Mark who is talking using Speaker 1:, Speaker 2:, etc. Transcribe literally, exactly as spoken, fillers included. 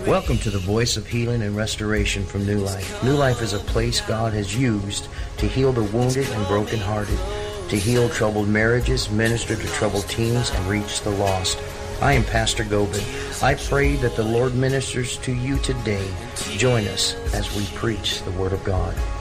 Speaker 1: Welcome to the Voice of Healing and Restoration from New Life. New Life is a place God has used to heal the wounded and brokenhearted, to heal troubled marriages, minister to troubled teens, and reach the lost. I am Pastor Gobin. I pray that the Lord ministers to you today. Join us as we preach the Word of God.